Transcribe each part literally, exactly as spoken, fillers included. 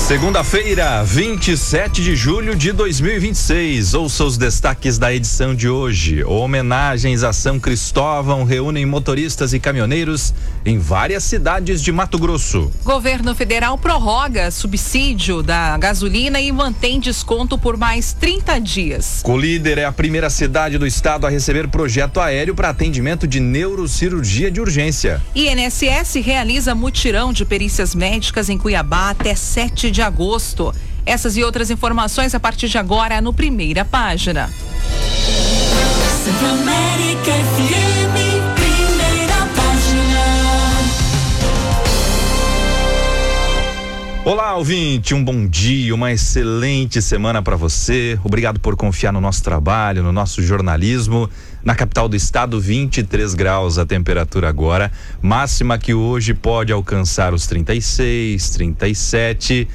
Segunda-feira, vinte e sete de julho de dois mil e vinte e seis. Ouça os destaques da edição de hoje. Homenagens a São Cristóvão reúnem motoristas e caminhoneiros em várias cidades de Mato Grosso. Governo federal prorroga subsídio da gasolina e mantém desconto por mais trinta dias. Colíder é a primeira cidade do estado a receber projeto aéreo para atendimento de neurocirurgia de urgência. I N S S realiza mutirão de perícias médicas em Cuiabá até sete de agosto. Essas e outras informações a partir de agora no Primeira Página. América F M, Primeira Página. Olá, ouvinte, um bom dia, uma excelente semana para você. Obrigado por confiar no nosso trabalho, no nosso jornalismo. Na capital do estado, vinte e três graus a temperatura agora, máxima que hoje pode alcançar os trinta e seis, trinta e sete.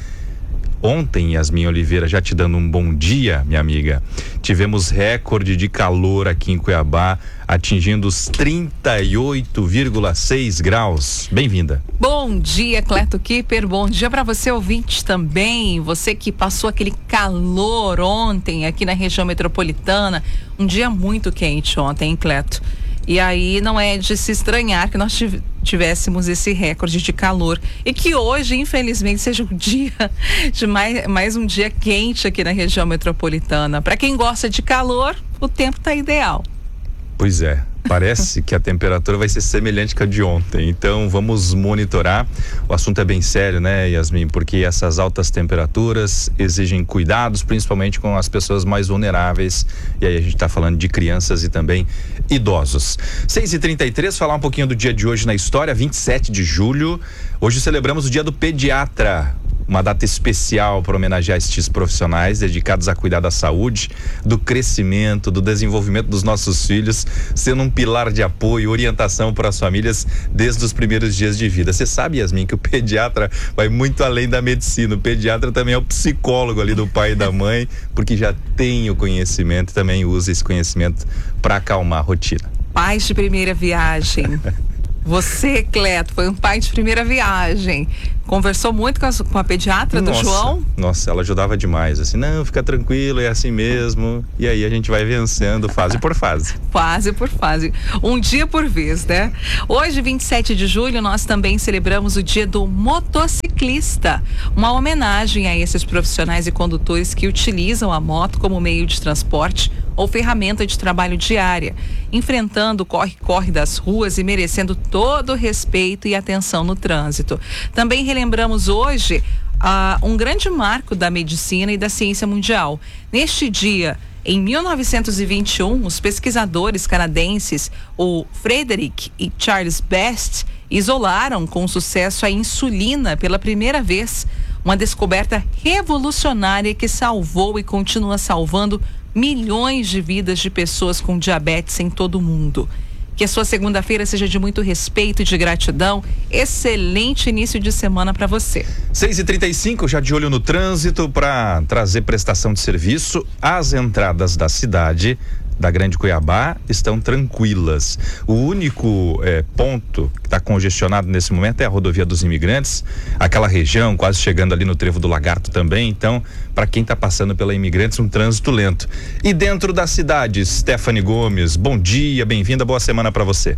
Ontem, Yasmin Oliveira, já te dando um bom dia, minha amiga, tivemos recorde de calor aqui em Cuiabá, atingindo os trinta e oito vírgula seis graus. Bem-vinda. Bom dia, Cleto Kipper. Bom dia para você, ouvinte, também. Você que passou aquele calor ontem aqui na região metropolitana. Um dia muito quente ontem, hein, Cleto? E aí não é de se estranhar que nós tivéssemos esse recorde de calor e que hoje, infelizmente, seja um dia de mais, mais um dia quente aqui na região metropolitana. Para quem gosta de calor, o tempo tá ideal. Pois é, parece que a temperatura vai ser semelhante com a de ontem, então vamos monitorar. O assunto é bem sério, né, Yasmin? Porque essas altas temperaturas exigem cuidados, principalmente com as pessoas mais vulneráveis, e aí a gente está falando de crianças e também idosos. seis e trinta e três, falar um pouquinho do dia de hoje na história, vinte e sete de julho. Hoje celebramos o dia do pediatra. Uma data especial para homenagear estes profissionais dedicados a cuidar da saúde, do crescimento, do desenvolvimento dos nossos filhos, sendo um pilar de apoio e orientação para as famílias desde os primeiros dias de vida. Você sabe, Yasmin, que o pediatra vai muito além da medicina. O pediatra também é o psicólogo ali do pai e da mãe, porque já tem o conhecimento e também usa esse conhecimento para acalmar a rotina. Pais de primeira viagem. Você, Cleto, foi um pai de primeira viagem. Conversou muito com a, com a pediatra do nossa, João? Nossa, ela ajudava demais. Assim, não, fica tranquilo, é assim mesmo. E aí a gente vai vencendo fase por fase. Fase por fase. Um dia por vez, né? Hoje, vinte e sete de julho, nós também celebramos o dia do motociclista. Uma homenagem a esses profissionais e condutores que utilizam a moto como meio de transporte ou ferramenta de trabalho diária, enfrentando o corre-corre das ruas e merecendo todo o respeito e atenção no trânsito. Também relembramos hoje uh, um grande marco da medicina e da ciência mundial. Neste dia, em mil novecentos e vinte e um, os pesquisadores canadenses, o Frederick e Charles Best, isolaram com sucesso a insulina pela primeira vez, uma descoberta revolucionária que salvou e continua salvando milhões de vidas de pessoas com diabetes em todo o mundo. Que a sua segunda-feira seja de muito respeito e de gratidão. Excelente início de semana para você. seis e trinta e cinco, já de olho no trânsito para trazer prestação de serviço. As entradas da cidade da Grande Cuiabá estão tranquilas. O único eh, ponto que está congestionado nesse momento é a rodovia dos Imigrantes, aquela região quase chegando ali no Trevo do Lagarto também. Então, para quem está passando pela Imigrantes, um trânsito lento. E dentro da cidade, Stephanie Gomes, bom dia, bem-vinda, boa semana para você.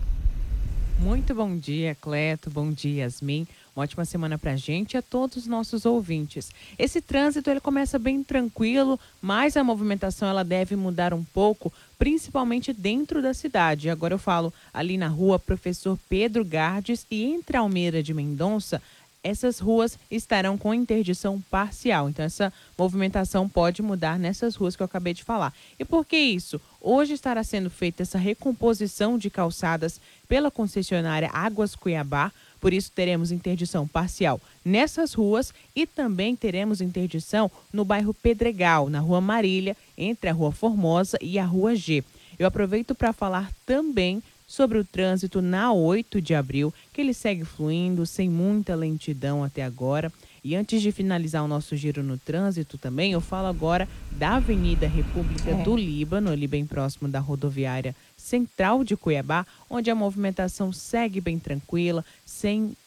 Muito bom dia, Cleto, bom dia, Yasmin. Uma ótima semana pra gente e a todos os nossos ouvintes. Esse trânsito ele começa bem tranquilo, mas a movimentação ela deve mudar um pouco, principalmente dentro da cidade. Agora eu falo ali na rua Professor Pedro Gardes e entre Almeida de Mendonça, essas ruas estarão com interdição parcial. Então essa movimentação pode mudar nessas ruas que eu acabei de falar. E por que isso? Hoje estará sendo feita essa recomposição de calçadas pela concessionária Águas Cuiabá. Por isso teremos interdição parcial nessas ruas e também teremos interdição no bairro Pedregal, na Rua Marília, entre a Rua Formosa e a Rua G. Eu aproveito para falar também sobre o trânsito na oito de abril, que ele segue fluindo sem muita lentidão até agora. E antes de finalizar o nosso giro no trânsito também, eu falo agora da Avenida República é. do Líbano, ali bem próximo da rodoviária central de Cuiabá, onde a movimentação segue bem tranquila, sem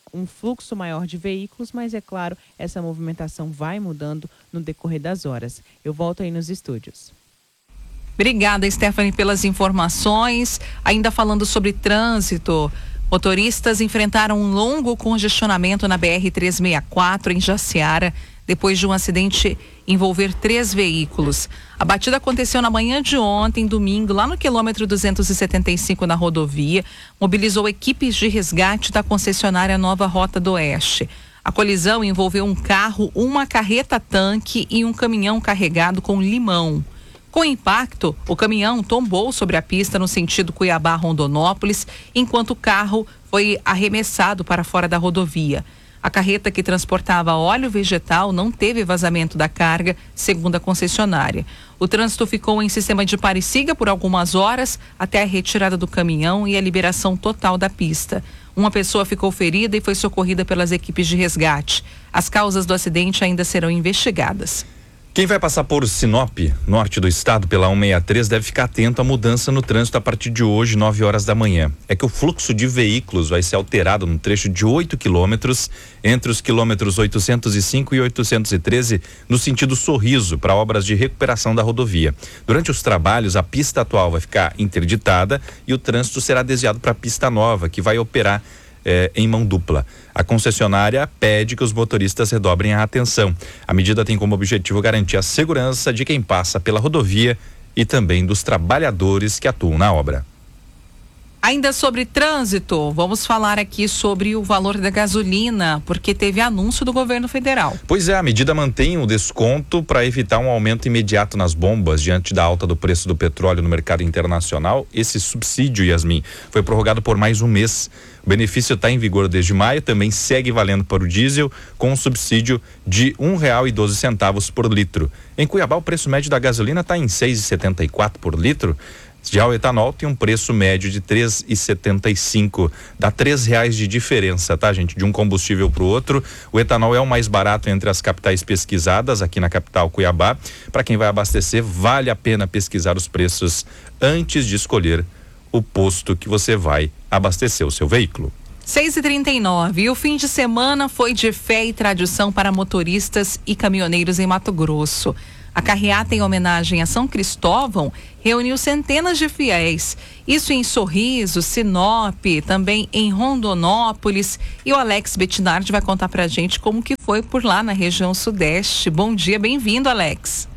um fluxo maior de veículos, mas é claro, essa movimentação vai mudando no decorrer das horas. Eu volto aí nos estúdios. Obrigada, Stephanie, pelas informações. Ainda falando sobre trânsito, motoristas enfrentaram um longo congestionamento na B R trezentos e sessenta e quatro em Jaciara, depois de um acidente envolver três veículos. A batida aconteceu na manhã de ontem, domingo, lá no quilômetro duzentos e setenta e cinco na rodovia, mobilizou equipes de resgate da concessionária Nova Rota do Oeste. A colisão envolveu um carro, uma carreta-tanque e um caminhão carregado com limão. Com o impacto, o caminhão tombou sobre a pista no sentido Cuiabá-Rondonópolis, enquanto o carro foi arremessado para fora da rodovia. A carreta que transportava óleo vegetal não teve vazamento da carga, segundo a concessionária. O trânsito ficou em sistema de pare e siga por algumas horas até a retirada do caminhão e a liberação total da pista. Uma pessoa ficou ferida e foi socorrida pelas equipes de resgate. As causas do acidente ainda serão investigadas. Quem vai passar por Sinop, norte do estado, pela cento e sessenta e três, deve ficar atento à mudança no trânsito a partir de hoje, nove horas da manhã. É que o fluxo de veículos vai ser alterado no trecho de oito quilômetros, entre os quilômetros oitocentos e cinco e oitocentos e treze, no sentido Sorriso, para obras de recuperação da rodovia. Durante os trabalhos, a pista atual vai ficar interditada e o trânsito será desviado para a pista nova, que vai operar É, em mão dupla. A concessionária pede que os motoristas redobrem a atenção. A medida tem como objetivo garantir a segurança de quem passa pela rodovia e também dos trabalhadores que atuam na obra. Ainda sobre trânsito, vamos falar aqui sobre o valor da gasolina, porque teve anúncio do governo federal. Pois é, a medida mantém o desconto para evitar um aumento imediato nas bombas diante da alta do preço do petróleo no mercado internacional. Esse subsídio, Yasmin, foi prorrogado por mais um mês. O benefício está em vigor desde maio, também segue valendo para o diesel, com um subsídio de um real e doze centavos por litro. Em Cuiabá, o preço médio da gasolina está em seis reais e setenta e quatro por litro. Já o etanol tem um preço médio de três reais e setenta e cinco. Dá três reais de diferença, tá, gente? De um combustível para o outro. O etanol é o mais barato entre as capitais pesquisadas, aqui na capital Cuiabá. Para quem vai abastecer, vale a pena pesquisar os preços antes de escolher o posto que você vai abastecer o seu veículo. seis e trinta e nove. E o fim de semana foi de fé e tradição para motoristas e caminhoneiros em Mato Grosso. A carreata em homenagem a São Cristóvão reuniu centenas de fiéis. Isso em Sorriso, Sinop, também em Rondonópolis. E o Alex Bettinardi vai contar pra gente como que foi por lá na região sudeste. Bom dia, bem-vindo, Alex.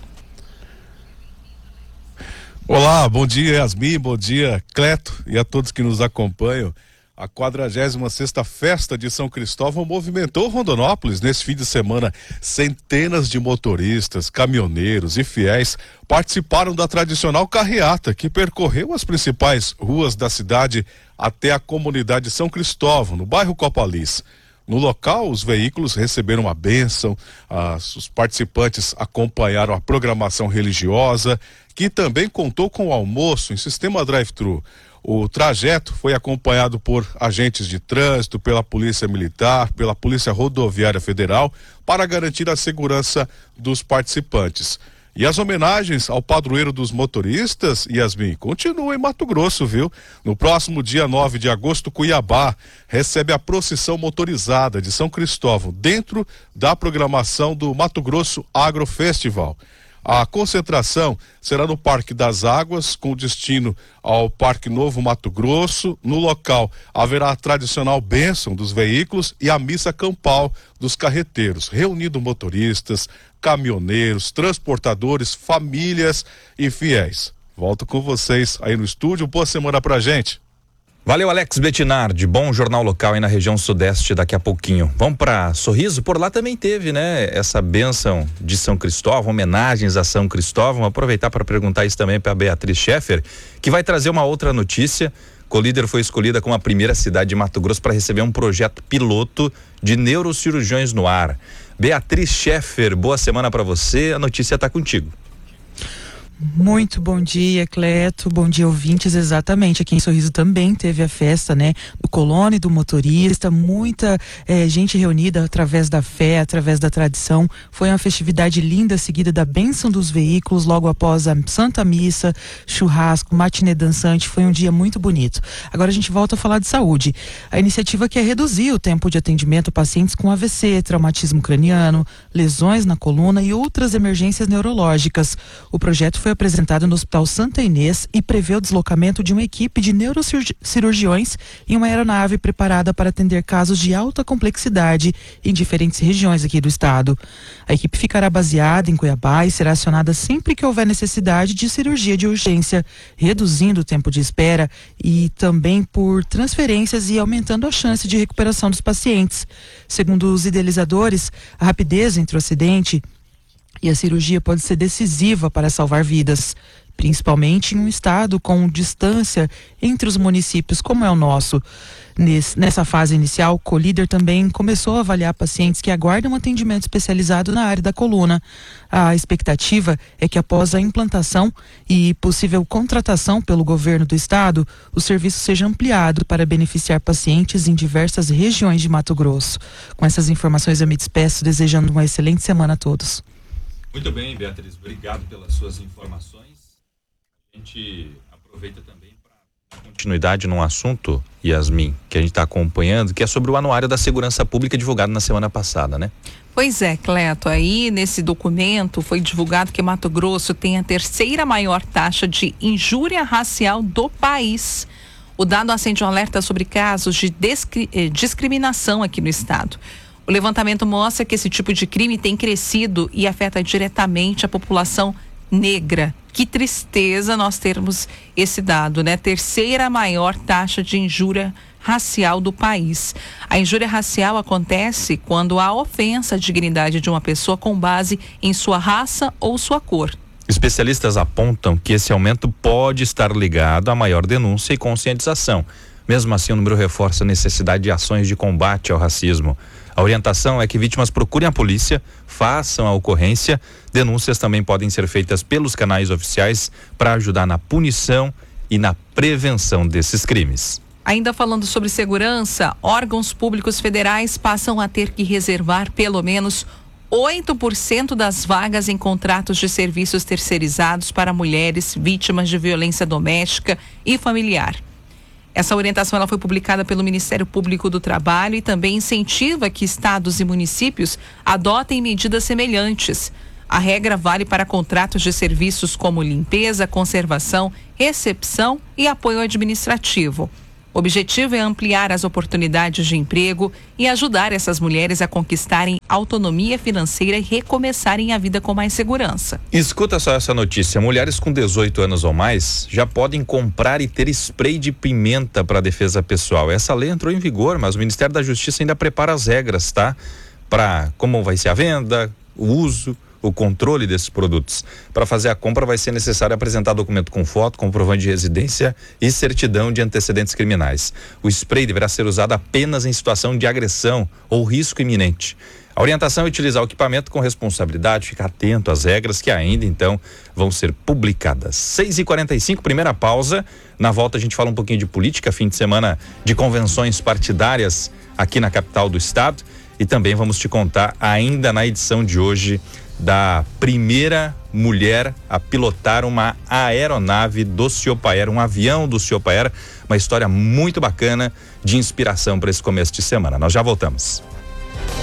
Olá, bom dia, Yasmin, bom dia, Cleto, e a todos que nos acompanham. A quadragésima sexta Festa de São Cristóvão movimentou Rondonópolis nesse fim de semana. Centenas de motoristas, caminhoneiros e fiéis participaram da tradicional carreata, que percorreu as principais ruas da cidade até a comunidade São Cristóvão, no bairro Copalis. No local, os veículos receberam uma bênção, as, os participantes acompanharam a programação religiosa, que também contou com o almoço em sistema drive-thru. O trajeto foi acompanhado por agentes de trânsito, pela Polícia Militar, pela Polícia Rodoviária Federal, para garantir a segurança dos participantes. E as homenagens ao padroeiro dos motoristas, Yasmin, continuam em Mato Grosso, viu? No próximo dia nove de agosto, Cuiabá recebe a procissão motorizada de São Cristóvão, dentro da programação do Mato Grosso Agro Festival. A concentração será no Parque das Águas, com destino ao Parque Novo Mato Grosso. No local haverá a tradicional bênção dos veículos e a missa campal dos carreteiros, reunindo motoristas, caminhoneiros, transportadores, famílias e fiéis. Volto com vocês aí no estúdio. Boa semana pra gente. Valeu, Alex Bettinardi, bom jornal local aí na região sudeste daqui a pouquinho. Vamos para Sorriso, por lá também teve, né, essa bênção de São Cristóvão, homenagens a São Cristóvão. Vou aproveitar para perguntar isso também para a Beatriz Scheffer, que vai trazer uma outra notícia. Colíder foi escolhida como a primeira cidade de Mato Grosso para receber um projeto piloto de neurocirurgiões no ar. Beatriz Scheffer, boa semana para você, a notícia está contigo. Muito bom dia, Cleto. Bom dia, ouvintes. Exatamente. Aqui em Sorriso também teve a festa, né? Do colono e do motorista. Muita eh, gente reunida através da fé, através da tradição. Foi uma festividade linda, seguida da bênção dos veículos, logo após a Santa Missa, churrasco, matinê dançante. Foi um dia muito bonito. Agora a gente volta a falar de saúde. A iniciativa quer reduzir o tempo de atendimento a pacientes com A V C, traumatismo craniano, lesões na coluna e outras emergências neurológicas. O projeto foi apresentado no Hospital Santa Inês e prevê o deslocamento de uma equipe de neurocirurgiões em uma aeronave preparada para atender casos de alta complexidade em diferentes regiões aqui do estado. A equipe ficará baseada em Cuiabá e será acionada sempre que houver necessidade de cirurgia de urgência, reduzindo o tempo de espera e também por transferências e aumentando a chance de recuperação dos pacientes. Segundo os idealizadores, a rapidez entre o acidente e a cirurgia pode ser decisiva para salvar vidas, principalmente em um estado com distância entre os municípios como é o nosso. Nessa fase inicial, o Colíder também começou a avaliar pacientes que aguardam atendimento especializado na área da coluna. A expectativa é que após a implantação e possível contratação pelo governo do estado, o serviço seja ampliado para beneficiar pacientes em diversas regiões de Mato Grosso. Com essas informações eu me despeço, desejando uma excelente semana a todos. Muito bem, Beatriz, obrigado pelas suas informações. A gente aproveita também para dar continuidade num assunto, Yasmin, que a gente está acompanhando, que é sobre o Anuário da Segurança Pública divulgado na semana passada, né? Pois é, Cleto, aí nesse documento foi divulgado que Mato Grosso tem a terceira maior taxa de injúria racial do país. O dado acende um alerta sobre casos de discri- eh, discriminação aqui no estado. O levantamento mostra que esse tipo de crime tem crescido e afeta diretamente a população negra. Que tristeza nós termos esse dado, né? Terceira maior taxa de injúria racial do país. A injúria racial acontece quando há ofensa à dignidade de uma pessoa com base em sua raça ou sua cor. Especialistas apontam que esse aumento pode estar ligado à maior denúncia e conscientização. Mesmo assim, o número reforça a necessidade de ações de combate ao racismo. A orientação é que vítimas procurem a polícia, façam a ocorrência. Denúncias também podem ser feitas pelos canais oficiais para ajudar na punição e na prevenção desses crimes. Ainda falando sobre segurança, órgãos públicos federais passam a ter que reservar pelo menos oito por cento das vagas em contratos de serviços terceirizados para mulheres vítimas de violência doméstica e familiar. Essa orientação ela foi publicada pelo Ministério Público do Trabalho e também incentiva que estados e municípios adotem medidas semelhantes. A regra vale para contratos de serviços como limpeza, conservação, recepção e apoio administrativo. O objetivo é ampliar as oportunidades de emprego e ajudar essas mulheres a conquistarem autonomia financeira e recomeçarem a vida com mais segurança. Escuta só essa notícia: mulheres com dezoito anos ou mais já podem comprar e ter spray de pimenta para defesa pessoal. Essa lei entrou em vigor, mas o Ministério da Justiça ainda prepara as regras, tá? Para como vai ser a venda, o uso, o controle desses produtos. Para fazer a compra vai ser necessário apresentar documento com foto, comprovante de residência e certidão de antecedentes criminais. O spray deverá ser usado apenas em situação de agressão ou risco iminente. A orientação é utilizar o equipamento com responsabilidade, ficar atento às regras que ainda então vão ser publicadas. seis e quarenta e cinco, primeira pausa. Na volta a gente fala um pouquinho de política, fim de semana de convenções partidárias aqui na capital do estado, e também vamos te contar ainda na edição de hoje da primeira mulher a pilotar uma aeronave do Ciopaer, um avião do Ciopaer, uma história muito bacana de inspiração para esse começo de semana. Nós já voltamos.